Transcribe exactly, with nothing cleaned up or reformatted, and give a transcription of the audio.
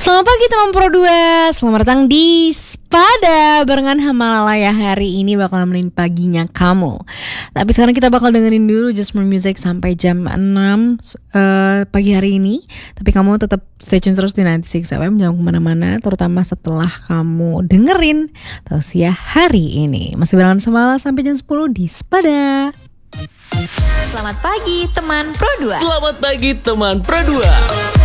Selamat pagi teman Pro dua, selamat datang di Spada barengan Hamalaya. Hari ini bakal nemenin paginya kamu. Tapi sekarang kita bakal dengerin dulu Just More Music sampai jam enam uh, pagi hari ini. Tapi kamu tetap stay tune terus di sembilan puluh enam F M, jangan kemana-mana. Terutama setelah kamu dengerin tausiah hari ini. Masih barengan sama sampai jam sepuluh di Spada. Selamat pagi teman Pro dua. Selamat pagi teman Pro dua.